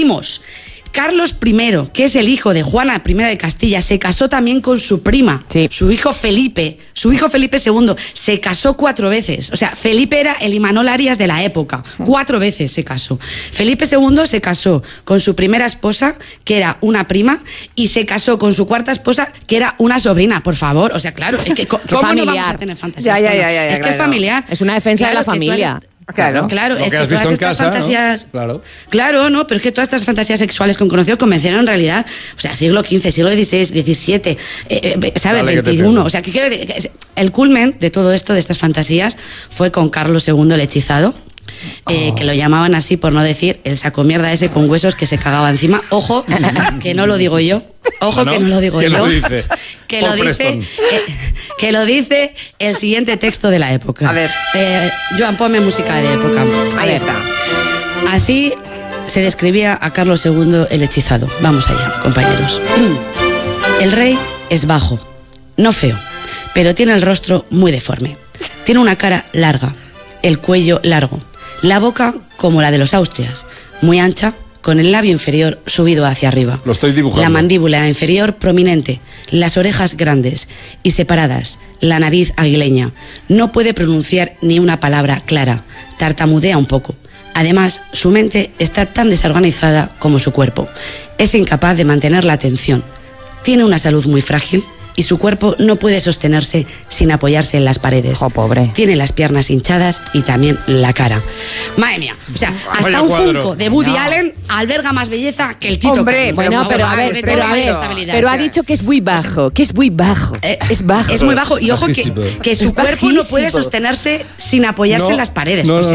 Seguimos. Carlos I, que es el hijo de Juana I de Castilla, se casó también con su prima, su hijo Felipe II, se casó 4 veces. O sea, Felipe era el Imanol Arias de la época, 4 veces se casó. Felipe II se casó con su primera esposa, que era una prima, y se casó con su cuarta esposa, que era una sobrina, por favor. O sea, claro, es que ¿cómo no vamos a tener fantasías? Es que es familiar. Es una defensa de la familia. Claro, es que has visto todas en estas casa, fantasías, ¿no? Claro, no, pero es que todas estas fantasías sexuales con conocido convencieron en realidad, o sea, siglo XV, siglo XVI, XVII, ¿sabes? XXI, o sea, que quiero decir, el culmen de todo esto, de estas fantasías, fue con Carlos II el hechizado. Que lo llamaban así por no decir el sacomierda ese con huesos que se cagaba encima. Ojo, que no lo digo yo. Ojo, que no lo digo yo. Lo dice? Que lo dice el siguiente texto de la época. A ver. Joan, ponme música de época. Ahí está. Así se describía a Carlos II el hechizado. Vamos allá, compañeros. El rey es bajo, no feo, pero tiene el rostro muy deforme. Tiene una cara larga, el cuello largo, la boca como la de los Austrias, muy ancha, con el labio inferior subido hacia arriba. Lo estoy dibujando. La mandíbula inferior prominente, las orejas grandes y separadas, la nariz aguileña. No puede pronunciar ni una palabra clara, tartamudea un poco. Además, su mente está tan desorganizada como su cuerpo. Es incapaz de mantener la atención. Tiene una salud muy frágil y su cuerpo no puede sostenerse sin apoyarse en las paredes. Oh, pobre. Tiene las piernas hinchadas y también la cara. Madre mía, o sea, hasta un Funko de Woody Allen alberga más belleza que el Tito. Hombre, Carlos. Bueno, pero a ver, pero ha dicho que es muy bajo, es muy bajo y ojo que su cuerpo no puede sostenerse sin apoyarse en las paredes. O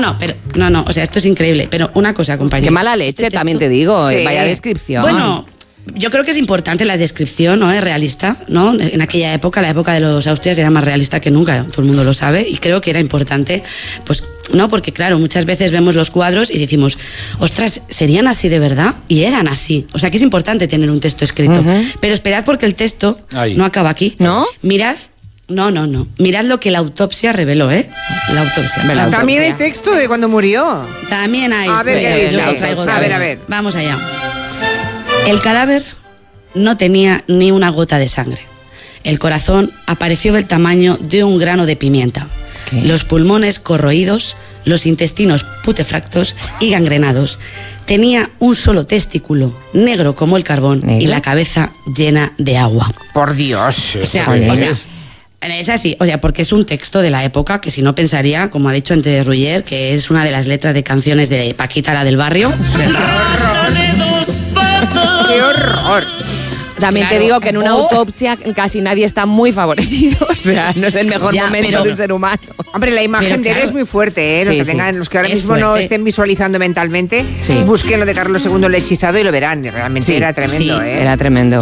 sea, esto es increíble. Pero una cosa, compañero. Qué mala leche, también te digo, vaya descripción. Bueno, yo creo que es importante la descripción, ¿no? Es realista, ¿no? En aquella época, la época de los Austrias era más realista que nunca, todo el mundo lo sabe, y creo que era importante, pues, ¿no? Porque claro, muchas veces vemos los cuadros y decimos, ostras, ¿serían así de verdad? Y eran así. O sea que es importante tener un texto escrito. Pero esperad porque el texto no acaba aquí. ¿No? Mirad. No. Mirad lo que la autopsia reveló, ¿eh? La autopsia. También hay texto de cuando murió. También hay. A ver, yo lo traigo. A ver. Vamos allá. El cadáver no tenía ni una gota de sangre. El corazón apareció del tamaño de un grano de pimienta. ¿Qué? Los pulmones corroídos, los intestinos putefactos y gangrenados. Tenía un solo testículo, negro como el carbón, y la cabeza llena de agua. Por Dios. O sea, es así, o sea, porque es un texto de la época que si no pensaría, como ha dicho antes Ruller, que es una de las letras de canciones de Paquita, la del barrio. ¡Qué horror! También te digo que en una autopsia casi nadie está muy favorecido. O sea, no es el mejor momento de un ser humano. Hombre, la imagen de él es muy fuerte, ¿eh? Los que ahora mismo no estén visualizando mentalmente, busquen lo de Carlos II el hechizado y lo verán. Realmente era tremendo, ¿eh? Era tremendo.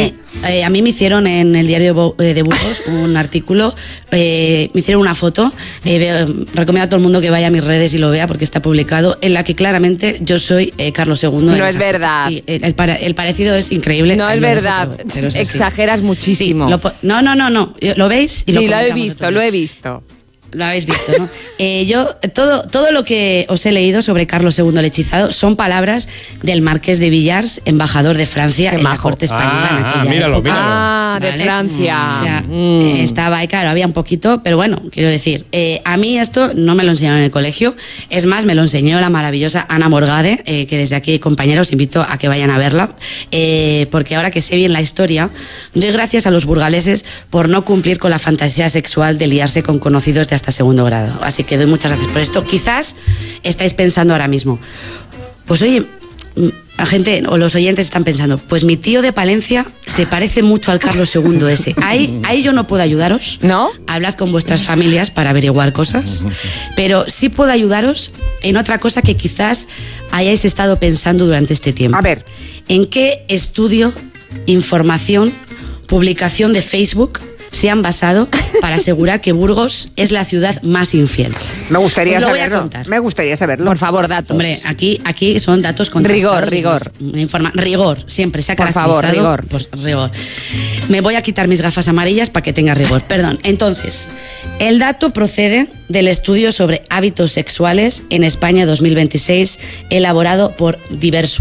A mí me hicieron en el diario de Burgos un artículo, me hicieron una foto, recomiendo a todo el mundo que vaya a mis redes y lo vea porque está publicado, en la que claramente yo soy Carlos II. No es verdad. El parecido es increíble. No es verdad. Exageras muchísimo. No. ¿Lo veis? Sí, lo he visto. Lo habéis visto, ¿no? Yo, todo lo que os he leído sobre Carlos II el hechizado son palabras del marqués de Villars, embajador de Francia en la corte española en aquella época. ¿Vale? De Francia. O sea, estaba ahí, claro, había un poquito, pero bueno, quiero decir, a mí esto no me lo enseñaron en el colegio, es más, me lo enseñó la maravillosa Ana Morgade, que desde aquí, compañeros, os invito a que vayan a verla, porque ahora que sé bien la historia, doy gracias a los burgaleses por no cumplir con la fantasía sexual de liarse con conocidos de hasta segundo grado. Así que doy muchas gracias por esto. Quizás estáis pensando ahora mismo, pues oye, la gente o los oyentes están pensando, pues mi tío de Palencia se parece mucho al Carlos II ese. Ahí yo no puedo ayudaros. ¿No? Hablad con vuestras familias para averiguar cosas. Pero sí puedo ayudaros en otra cosa que quizás hayáis estado pensando durante este tiempo. A ver. ¿En qué estudio, información, publicación de Facebook se han basado para asegurar que Burgos es la ciudad más infiel? Me gustaría Os lo saberlo. voy a contar. Me gustaría saberlo. Por favor, datos. Hombre, aquí son datos contrastados. Rigor. Rigor, siempre se ha Por caracterizado. favor, rigor. Pues, rigor. Me voy a quitar mis gafas amarillas para que tenga rigor. Perdón. Entonces, el dato procede del estudio sobre hábitos sexuales en España 2026, elaborado por Diverso.